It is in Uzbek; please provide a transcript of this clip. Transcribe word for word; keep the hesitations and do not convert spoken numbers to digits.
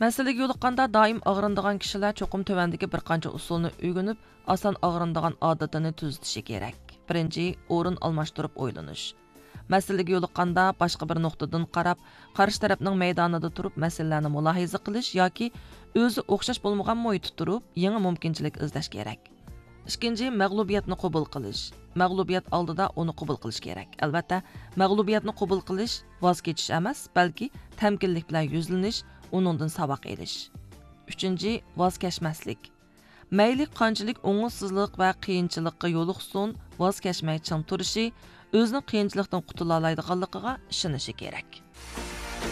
Məsələga yo'liqqanda doim og'rinadigan kishilar cho'qim tövəndəki bir qancha usulni o'rganib, oson og'rinadigan odatini tuzitishi kerak. Birinchi, o'rin almashtirib o'ylanish. Məsələga yo'liqqanda boshqa bir nuqtadan qarab, qarshi tarafning maydonida turib masalalarni mulohaza qilish yoki o'zi o'xshash bo'lmagan muhitda turib, yangi mumkinchilik izlash kerak. Ikkinchi, mag'lubiyatni qabul qilish. Mag'lubiyat oldida uni qabul qilish kerak. Albatta, mag'lubiyatni qabul qilish voz kechish emas, balki tamkinlik bilan yuzlanish, uningdan saboq elish. Uchinchi, voz kechmaslik. Mayli qanchalik o'ng'ussizlik va qiyinchilikqa yo'liqsin, voz kechmay ching turishi, o'zining qiyinchilikdan qutula oladiganligiga ishonishi kerak.